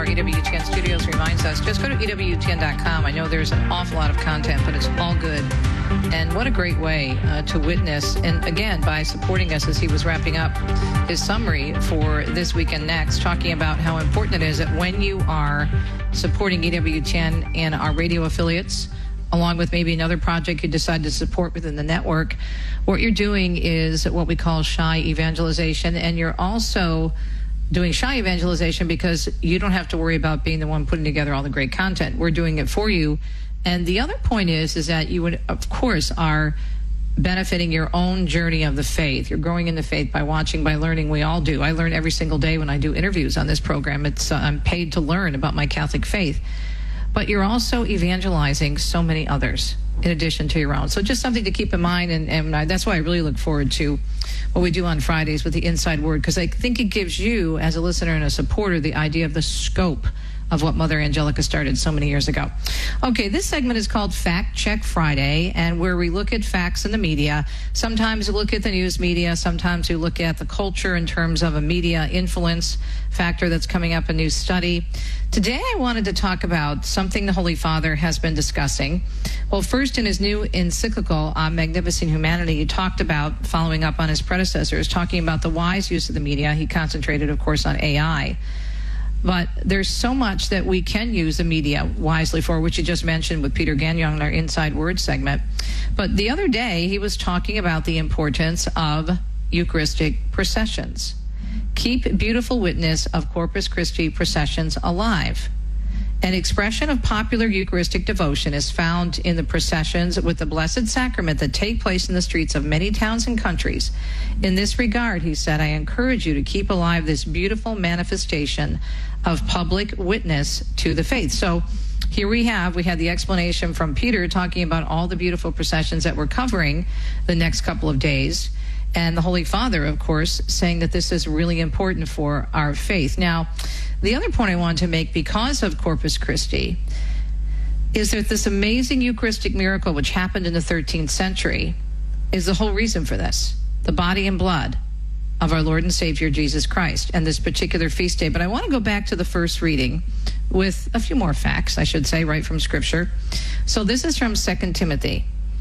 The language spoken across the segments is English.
EWTN studios reminds us, just go to EWTN.com. I know there's an awful lot of content, but it's all good. And what a great way to witness. And again, by supporting us as he was wrapping up his summary for This Week and Next, talking about how important it is that when you are supporting EWTN and our radio affiliates, along with maybe another project you decide to support within the network, what you're doing is what we call shy evangelization. And you're also doing shy evangelization because you don't have to worry about being the one putting together all the great content. We're doing it for you. And the other point is that you would, of course, are benefiting your own journey of the faith. You're growing in the faith by watching, by learning. We all do. I learn every single day when I do interviews on this program. I'm paid to learn about my Catholic faith. But you're also evangelizing so many others in addition to your own. So just something to keep in mind, and that's why I really look forward to what we do on Fridays with the Inside Word, because I think it gives you, as a listener and a supporter, the idea of the scope of what Mother Angelica started so many years ago. Okay, this segment is called Fact Check Friday, and where we look at facts in the media. Sometimes we look at the news media, sometimes we look at the culture in terms of a media influence factor that's coming up, a new study. Today I wanted to talk about something the Holy Father has been discussing. Well, first in his new encyclical on Magnificent Humanity, he talked about, following up on his predecessors, talking about the wise use of the media. He concentrated, of course, on AI. But there's so much that we can use the media wisely for, which you just mentioned with Peter Gagnon in our Inside Word segment. But the other day, he was talking about the importance of Eucharistic processions. Keep beautiful witness of Corpus Christi processions alive. An expression of popular Eucharistic devotion is found in the processions with the Blessed Sacrament that take place in the streets of many towns and countries. In this regard, he said, I encourage you to keep alive this beautiful manifestation of public witness to the faith. So here we had the explanation from Peter talking about all the beautiful processions that we're covering the next couple of days. And the Holy Father, of course, saying that this is really important for our faith. Now, the other point I wanted to make because of Corpus Christi is that this amazing Eucharistic miracle, which happened in the 13th century, is the whole reason for this, the body and blood of our Lord and Savior Jesus Christ and this particular feast day. But I want to go back to the first reading with a few more facts, I should say, right from Scripture. So this is from 2 Timothy.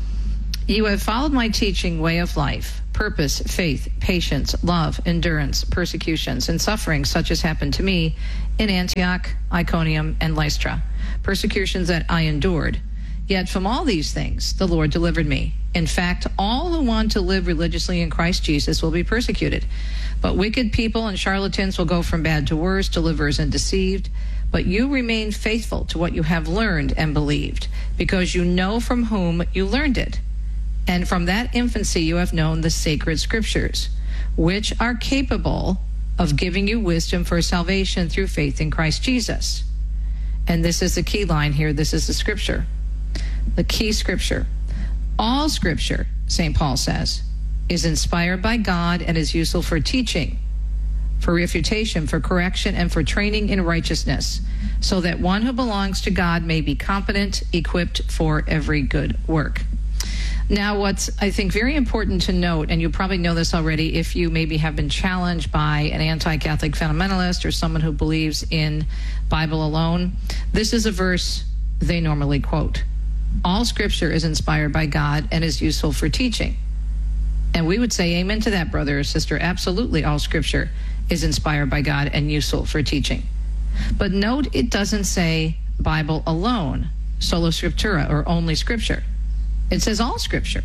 You have followed my teaching, way of life, purpose, faith, patience, love, endurance, persecutions, and sufferings such as happened to me in Antioch, Iconium, and Lystra, persecutions that I endured. Yet from all these things the Lord delivered me. In fact, all who want to live religiously in Christ Jesus will be persecuted. But wicked people and charlatans will go from bad to worse, deliverers and deceived. But you remain faithful to what you have learned and believed, because you know from whom you learned it. And from that infancy you have known the sacred Scriptures, which are capable of giving you wisdom for salvation through faith in Christ Jesus. And this is the key line here. This is the Scripture, the key Scripture. All Scripture, St. Paul says, is inspired by God and is useful for teaching, for refutation, for correction, and for training in righteousness, so that one who belongs to God may be competent, equipped for every good work. Now, what's, I think, very important to note, and you probably know this already if you maybe have been challenged by an anti-Catholic fundamentalist or someone who believes in Bible alone, this is a verse they normally quote. All Scripture is inspired by God and is useful for teaching. And we would say amen to that, brother or sister. Absolutely, all Scripture is inspired by God and useful for teaching. But note, it doesn't say Bible alone, sola scriptura, or only Scripture. It says all Scripture.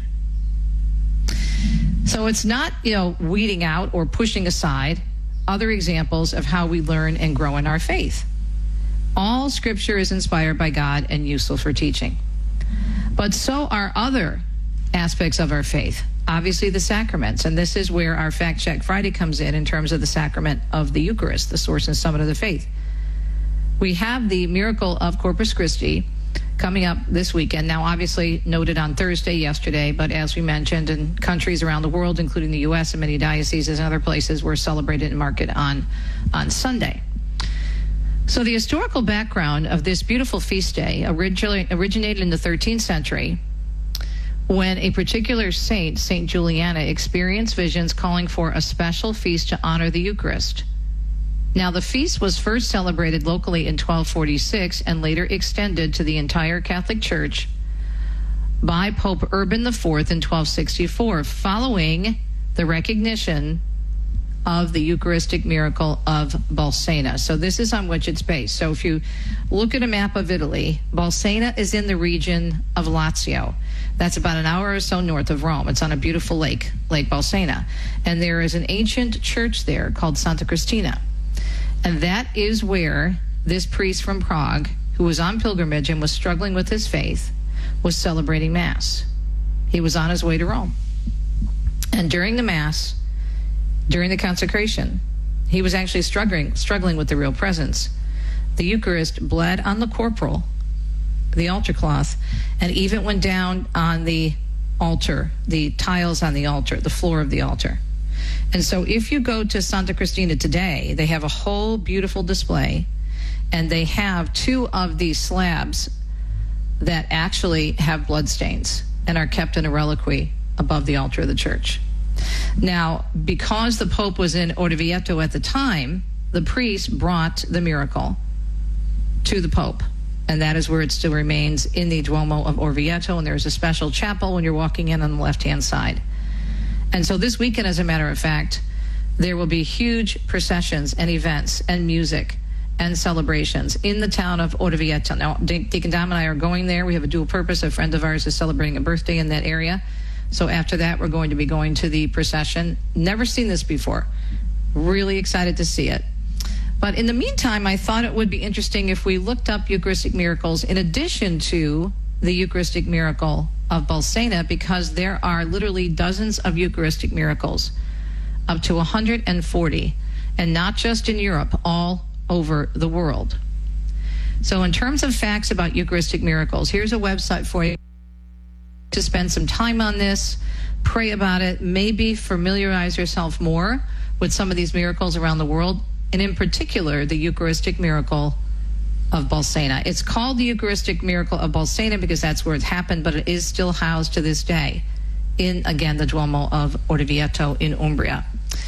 So it's not, weeding out or pushing aside other examples of how we learn and grow in our faith. All Scripture is inspired by God and useful for teaching. But so are other aspects of our faith. Obviously, the sacraments. And this is where our Fact Check Friday comes in terms of the sacrament of the Eucharist, the source and summit of the faith. We have the miracle of Corpus Christi coming up this weekend. Now, obviously noted on Thursday yesterday, but as we mentioned, in countries around the world, including the U.S. and many dioceses and other places, were celebrated and marked on Sunday. So the historical background of this beautiful feast day originated in the 13th century when a particular saint, Saint Juliana, experienced visions calling for a special feast to honor the Eucharist. Now, the feast was first celebrated locally in 1246 and later extended to the entire Catholic Church by Pope Urban IV in 1264, following the recognition of the Eucharistic miracle of Bolsena. So this is on which it's based. So if you look at a map of Italy, Bolsena is in the region of Lazio. That's about an hour or so north of Rome. It's on a beautiful lake, Lake Bolsena. And there is an ancient church there called Santa Cristina. And that is where this priest from Prague, who was on pilgrimage and was struggling with his faith, was celebrating Mass. He was on his way to Rome. And during the Mass, during the consecration, he was actually struggling with the real presence. The Eucharist bled on the corporal, the altar cloth, and even went down on the altar, the tiles on the altar, the floor of the altar. And so if you go to Santa Cristina today, they have a whole beautiful display, and they have two of these slabs that actually have blood stains and are kept in a reliquary above the altar of the church. Now, because the Pope was in Orvieto at the time, the priest brought the miracle to the Pope, and that is where it still remains, in the Duomo of Orvieto, and there's a special chapel when you're walking in on the left-hand side. And so this weekend, as a matter of fact, there will be huge processions and events and music and celebrations in the town of Orvieto. Now, Deacon Dom and I are going there. We have a dual purpose. A friend of ours is celebrating a birthday in that area. So after that, we're going to be going to the procession. Never seen this before. Really excited to see it. But in the meantime, I thought it would be interesting if we looked up Eucharistic miracles in addition to the Eucharistic miracle of Bolsena, because there are literally dozens of Eucharistic miracles, up to 140, and not just in Europe, all over the world. So in terms of facts about Eucharistic miracles, here's a website for you to spend some time on this, pray about it, maybe familiarize yourself more with some of these miracles around the world, and in particular, the Eucharistic miracle of Bolsena. It's called the Eucharistic miracle of Bolsena because that's where it happened, but it is still housed to this day in, again, the Duomo of Orvieto in Umbria.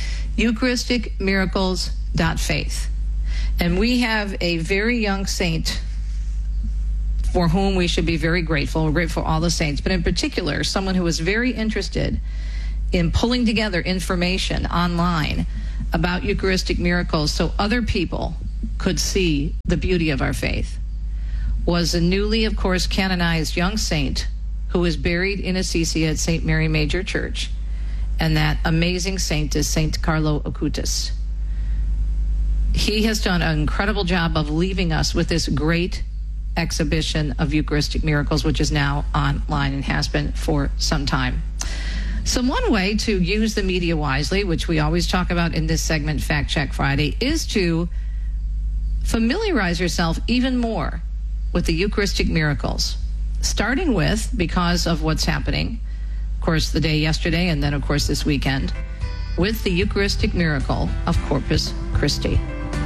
Eucharisticmiracles.faith. And we have a very young saint for whom we should be very grateful. We're grateful for all the saints, but in particular, someone who was very interested in pulling together information online about Eucharistic miracles so other people could see the beauty of our faith, was a newly, of course, canonized young saint who is buried in Assisi at St. Mary Major Church. And that amazing saint is St. Carlo Acutis. He has done an incredible job of leaving us with this great exhibition of Eucharistic miracles, which is now online and has been for some time. So one way to use the media wisely, which we always talk about in this segment, Fact Check Friday, is to familiarize yourself even more with the Eucharistic miracles, starting with, because of what's happening, of course, the day yesterday, and then, of course, this weekend, with the Eucharistic miracle of Corpus Christi.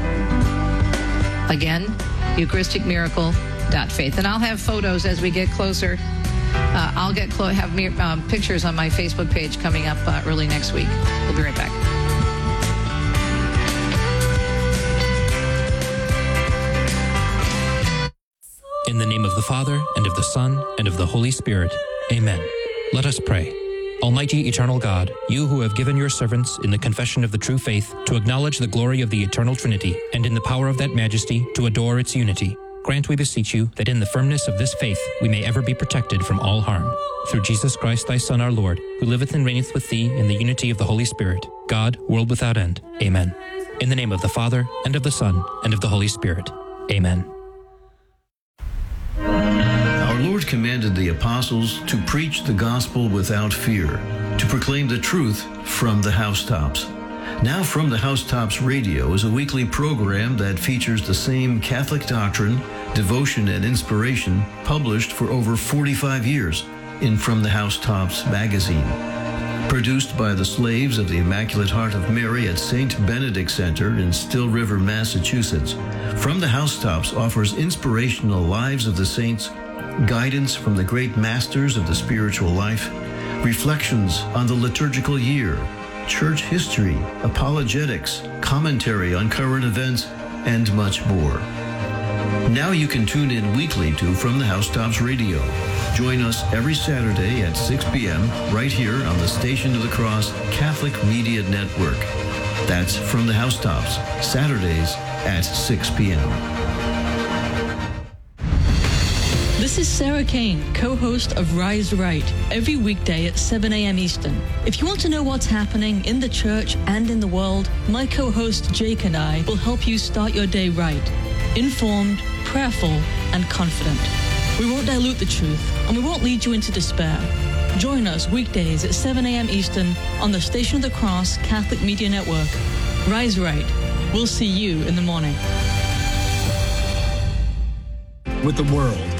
Again, Eucharisticmiracle.faith. And I'll have photos as we get closer. I'll have pictures on my Facebook page coming up early next week. We'll be right back. In the name of the Father, and of the Son, and of the Holy Spirit. Amen. Let us pray. Almighty eternal God, you who have given your servants in the confession of the true faith to acknowledge the glory of the eternal Trinity, and in the power of that majesty to adore its unity, grant, we beseech you, that in the firmness of this faith we may ever be protected from all harm. Through Jesus Christ, thy Son, our Lord, who liveth and reigneth with thee in the unity of the Holy Spirit, God, world without end. Amen. In the name of the Father, and of the Son, and of the Holy Spirit. Amen. Our Lord commanded the apostles to preach the gospel without fear, to proclaim the truth from the housetops. Now From the Housetops Radio is a weekly program that features the same Catholic doctrine, devotion, and inspiration published for over 45 years in From the Housetops magazine. Produced by the slaves of the Immaculate Heart of Mary at St. Benedict Center in Still River, Massachusetts, From the Housetops offers inspirational lives of the saints, guidance from the great masters of the spiritual life, reflections on the liturgical year, church history, apologetics, commentary on current events, and much more. Now you can tune in weekly to From the Housetops Radio. Join us every Saturday at 6 p.m. right here on the Station of the Cross Catholic Media Network. That's From the Housetops, Saturdays at 6 p.m. This is Sarah Kane, co-host of Rise Right, every weekday at 7 a.m. Eastern. If you want to know what's happening in the church and in the world, my co-host Jake and I will help you start your day right, informed, prayerful, and confident. We won't dilute the truth, and we won't lead you into despair. Join us weekdays at 7 a.m. Eastern on the Station of the Cross Catholic Media Network. Rise Right. We'll see you in the morning. With the world